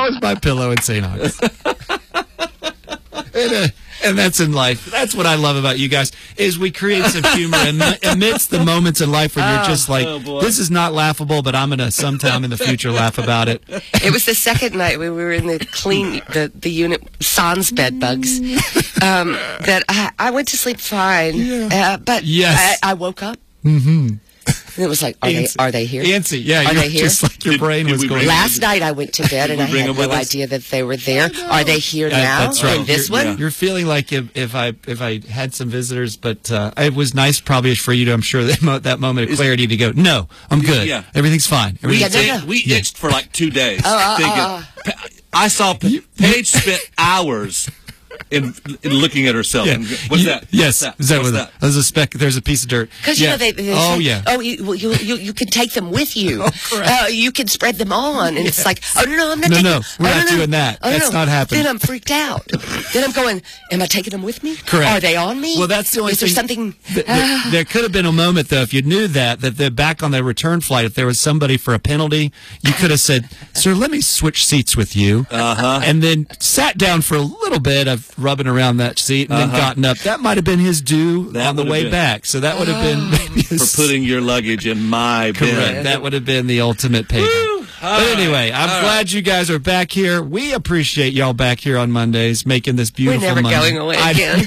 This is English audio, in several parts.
That was my pillow in St. August. And that's in life. That's what I love about you guys, is we create some humor amidst the moments in life where you're just like, this is not laughable, but I'm going to sometime in the future laugh about it. It was the second night when we were in the unit, sans bed bugs, that I went to sleep fine, but yes. I woke up. Mm-hmm. And it was like, are they here? Nancy, yeah, are they here? Just like your brain was going. Last night I went to bed and I had no idea that they were there. Are they here now? That's right. In this one? You're feeling like if I had some visitors, but it was nice probably for you to, I'm sure, that moment of clarity to go, no, I'm good. Yeah. Everything's fine. We itched for like 2 days. I saw Paige spent hours in looking at herself. Yeah. And what's that? Yes. What's that? There's a speck. There's a piece of dirt. Because you know they yeah. Oh, you can take them with you. You can spread them on, and it's like, oh no, I'm not. No, we're not doing that. That's not happening. Then I'm freaked out. Then I'm going, am I taking them with me? Correct. Are they on me? Well, that's the only thing. Is there something? There could have been a moment though, if you knew that they're back on their return flight. If there was somebody for a penalty, you could have said, "Sir, let me switch seats with you," and then sat down for a little bit of rubbing around that seat and then gotten up. That might have been his due on the way back. So that would have been maybe for putting your luggage in my bed. That would have been the ultimate payment. But anyway, I'm glad you guys are back here. We appreciate y'all back here on Mondays making this beautiful We're never Monday. going away again.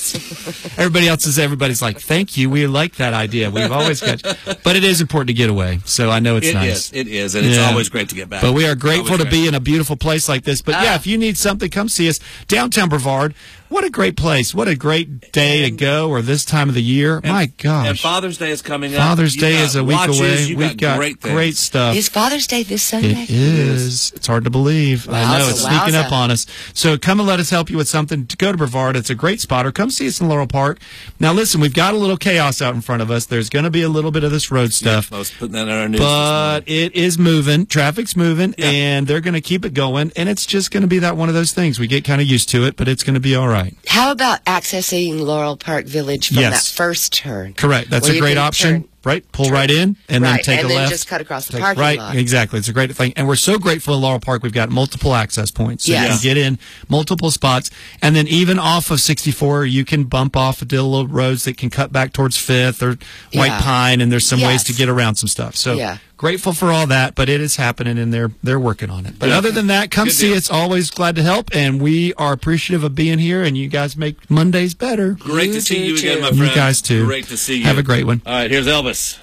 Everybody's like, thank you. We like that idea. We've always got you. But it is important to get away. So I know it's nice. It is. And it's always great to get back. But we are grateful to be in a beautiful place like this. But yeah, if you need something, come see us. Downtown Brevard. What a great place. What a great day to go, or this time of the year. My gosh. And Father's Day is coming up. Father's Day is a week away. We've got great stuff. Is Father's Day this Sunday? It is. It's hard to believe. I know. It's sneaking up on us. So come and let us help you with something. To go to Brevard. It's a great spot. Or come see us in Laurel Park. Now, listen, we've got a little chaos out in front of us. There's going to be a little bit of this road stuff. I was putting that on our news but it is moving. Traffic's moving, and they're going to keep it going. And it's just going to be that one of those things. We get kind of used to it, but it's going to be all right. How about accessing Laurel Park Village from that first turn? Correct. That's a great option. Right, pull right in, and then take a left. And then just cut across the parking lot. Exactly. It's a great thing. And we're so grateful in Laurel Park. We've got multiple access points. So you can get in multiple spots. And then even off of 64, you can bump off of little roads that can cut back towards 5th or White Pine, and there's some ways to get around some stuff. So grateful for all that, but it is happening, and they're working on it. But other than that, come see us. Always glad to help, and we are appreciative of being here, and you guys make Mondays better. Great to see you again, my friend. You guys too. Great to see you. Have a great one. All right, here's Elvis.